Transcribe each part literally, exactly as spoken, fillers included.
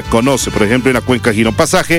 conoce. Por ejemplo, en la cuenca Girón Pasaje,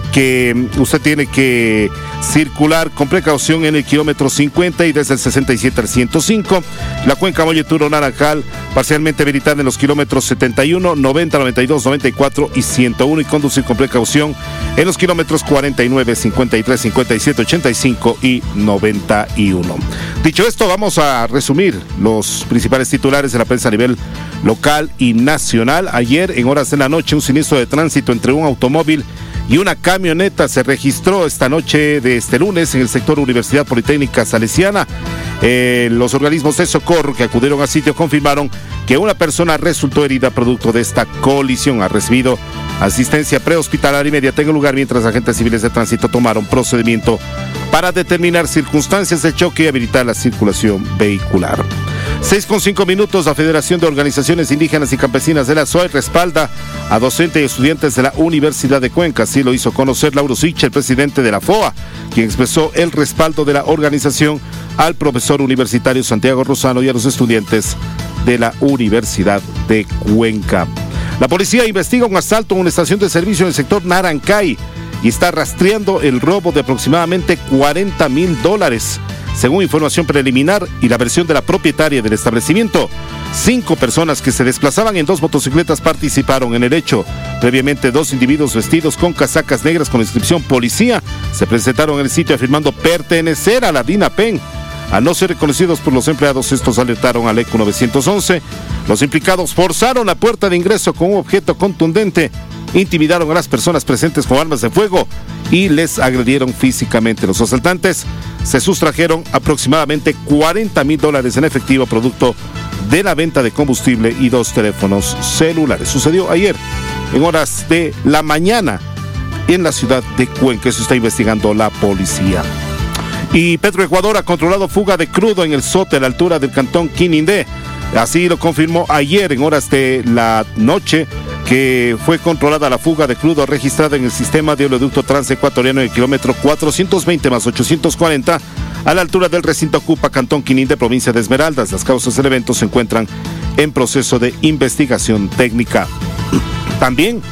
que usted tiene que circular con precaución en el kilómetro cincuenta y desde el sesenta y siete al ciento cinco. La cuenca Molleturo Naranjal, parcialmente habilitada en los kilómetros setenta y uno, noventa, noventa y dos, noventa y cuatro y ciento uno, y conducir con precaución en los kilómetros cuarenta y nueve, cincuenta y tres, cincuenta y siete, ochenta y cinco y noventa y uno. Dicho esto, vamos a resumir los principales titulares de la prensa a nivel local y nacional. Ayer, en horas de la noche, un siniestro de tránsito entre un automóvil y una camioneta se registró esta noche de este lunes en el sector Universidad Politécnica Salesiana. Eh, los organismos de socorro que acudieron al sitio confirmaron que una persona resultó herida producto de esta colisión. Ha recibido asistencia prehospitalaria inmediata en el lugar, mientras agentes civiles de tránsito tomaron procedimiento para determinar circunstancias del choque y habilitar la circulación vehicular. seis con cinco minutos, la Federación de Organizaciones Indígenas y Campesinas de la S O E respalda a docentes y estudiantes de la Universidad de Cuenca. Así lo hizo conocer Lauro Sich, el presidente de la F O A, quien expresó el respaldo de la organización al profesor universitario Santiago Rosano y a los estudiantes de la Universidad de Cuenca. La policía investiga un asalto en una estación de servicio en el sector Narancay y está rastreando el robo de aproximadamente cuarenta mil dólares. Según información preliminar y la versión de la propietaria del establecimiento, cinco personas que se desplazaban en dos motocicletas participaron en el hecho. Previamente, dos individuos vestidos con casacas negras con inscripción policía se presentaron en el sitio afirmando pertenecer a la DINAPEN. Al no ser reconocidos por los empleados, estos alertaron al E C U nueve once. Los implicados forzaron la puerta de ingreso con un objeto contundente, intimidaron a las personas presentes con armas de fuego y les agredieron físicamente. Los asaltantes se sustrajeron aproximadamente cuarenta mil dólares en efectivo, producto de la venta de combustible y dos teléfonos celulares. Sucedió ayer en horas de la mañana en la ciudad de Cuenca. Eso está investigando la policía. Y Petroecuador ha controlado fuga de crudo en el Sote a la altura del cantón Quinindé. Así lo confirmó ayer en horas de la noche, que fue controlada la fuga de crudo registrada en el sistema de oleoducto transecuatoriano en el kilómetro cuatrocientos veinte más ochocientos cuarenta a la altura del recinto Cupa, cantón Quinindé, provincia de Esmeraldas. Las causas del evento se encuentran en proceso de investigación técnica. También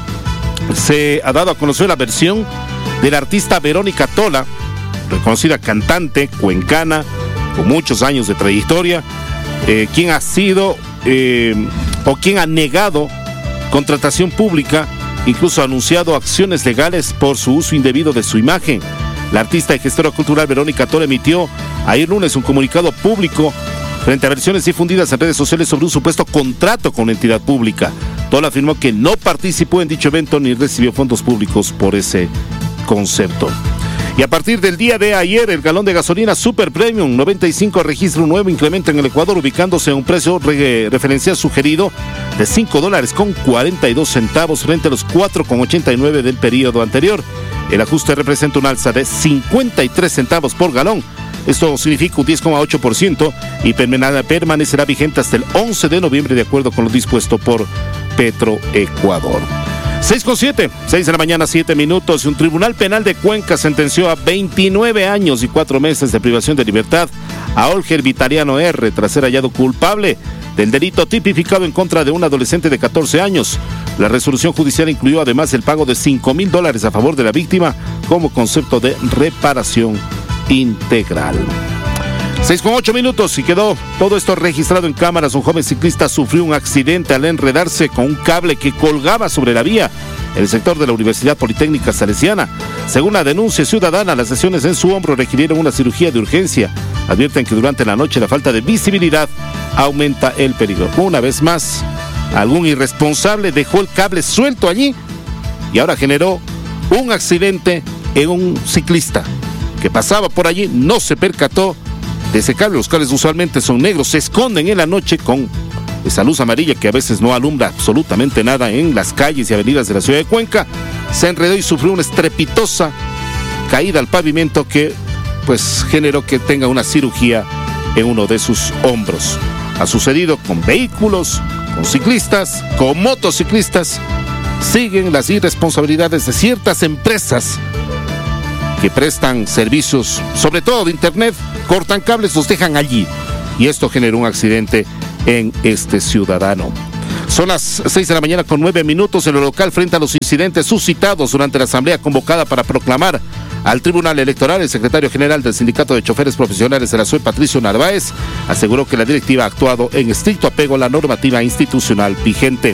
se ha dado a conocer la versión de la artista Verónica Tola, reconocida cantante cuencana con muchos años de trayectoria, eh, quien ha sido eh, o quien ha negado contratación pública, incluso ha anunciado acciones legales por su uso indebido de su imagen. La artista y gestora cultural Verónica Tola emitió ayer lunes un comunicado público frente a versiones difundidas en redes sociales sobre un supuesto contrato con una entidad pública. Tola afirmó que no participó en dicho evento ni recibió fondos públicos por ese concepto. Y a partir del día de ayer, el galón de gasolina Super Premium noventa y cinco registra un nuevo incremento en el Ecuador, ubicándose en un precio re- referencial sugerido de cinco dólares con cuarenta y dos centavos frente a los cuatro con ochenta y nueve del periodo anterior. El ajuste representa un alza de cincuenta y tres centavos por galón. Esto significa un diez coma ocho por ciento y permanecerá vigente hasta el once de noviembre, de acuerdo con lo dispuesto por Petroecuador. seis con siete, seis de la mañana, siete minutos. Un tribunal penal de Cuenca sentenció a veintinueve años y cuatro meses de privación de libertad a Olger Vitaliano R. tras ser hallado culpable del delito tipificado en contra de un adolescente de catorce años. La resolución judicial incluyó además el pago de cinco mil dólares a favor de la víctima como concepto de reparación integral. seis con ocho minutos y quedó todo esto registrado en cámaras. Un joven ciclista sufrió un accidente al enredarse con un cable que colgaba sobre la vía en el sector de la Universidad Politécnica Salesiana. Según la denuncia ciudadana, las lesiones en su hombro requirieron una cirugía de urgencia. Advierten que durante la noche la falta de visibilidad aumenta el peligro. Una vez más, algún irresponsable dejó el cable suelto allí y ahora generó un accidente en un ciclista que pasaba por allí, no se percató de ese cable. Los cables usualmente son negros, se esconden en la noche con esa luz amarilla que a veces no alumbra absolutamente nada en las calles y avenidas de la ciudad de Cuenca. Se enredó y sufrió una estrepitosa caída al pavimento que pues generó que tenga una cirugía en uno de sus hombros. Ha sucedido con vehículos, con ciclistas, con motociclistas. Siguen las irresponsabilidades de ciertas empresas que prestan servicios, sobre todo de internet, cortan cables, los dejan allí. Y esto generó un accidente en este ciudadano. Son las seis de la mañana con nueve minutos en lo local. Frente a los incidentes suscitados durante la asamblea convocada para proclamar al Tribunal Electoral, el secretario general del Sindicato de Choferes Profesionales de la S U E, Patricio Narváez, aseguró que la directiva ha actuado en estricto apego a la normativa institucional vigente.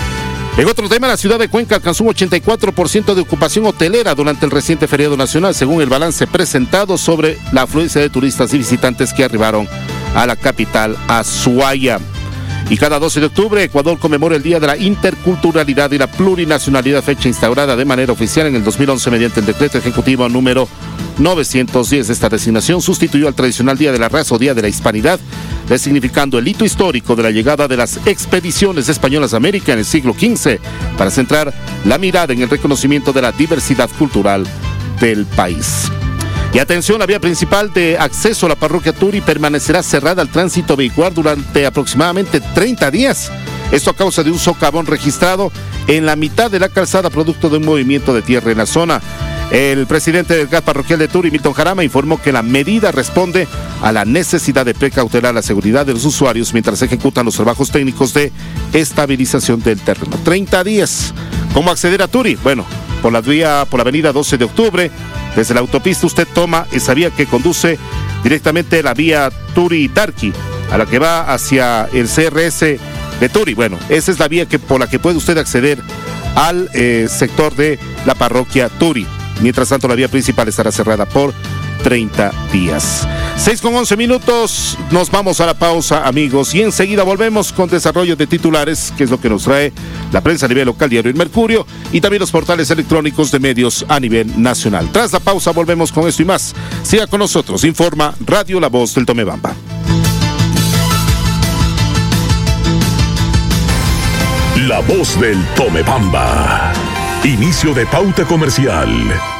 En otro tema, la ciudad de Cuenca alcanzó un ochenta y cuatro por ciento de ocupación hotelera durante el reciente feriado nacional, según el balance presentado sobre la afluencia de turistas y visitantes que arribaron a la capital Azuaya. Y cada doce de octubre, Ecuador conmemora el Día de la Interculturalidad y la Plurinacionalidad, fecha instaurada de manera oficial en el dos mil once mediante el decreto ejecutivo número novecientos diez. Esta designación sustituyó al tradicional Día de la Raza o Día de la Hispanidad, resignificando el hito histórico de la llegada de las expediciones españolas a América en el siglo quince, para centrar la mirada en el reconocimiento de la diversidad cultural del país. Y atención, la vía principal de acceso a la parroquia Turi permanecerá cerrada al tránsito vehicular durante aproximadamente treinta días. Esto a causa de un socavón registrado en la mitad de la calzada, producto de un movimiento de tierra en la zona. El presidente del G A T parroquial de Turi, Milton Jarama, informó que la medida responde a la necesidad de precautelar la seguridad de los usuarios mientras se ejecutan los trabajos técnicos de estabilización del terreno. treinta días. ¿Cómo acceder a Turi? Bueno, por la vía, por la avenida doce de octubre, desde la autopista usted toma esa vía que conduce directamente a la vía Turi-Tarqui, a la que va hacia el C R S de Turi. Bueno, esa es la vía que, por la que puede usted acceder al eh, sector de la parroquia Turi. Mientras tanto, la vía principal estará cerrada por treinta días. seis con once minutos, nos vamos a la pausa, amigos, y enseguida volvemos con desarrollo de titulares, que es lo que nos trae la prensa a nivel local, Diario El Mercurio, y también los portales electrónicos de medios a nivel nacional. Tras la pausa volvemos con esto y más. Siga con nosotros, informa Radio La Voz del Tomebamba. La Voz del Tomebamba. Inicio de pauta comercial.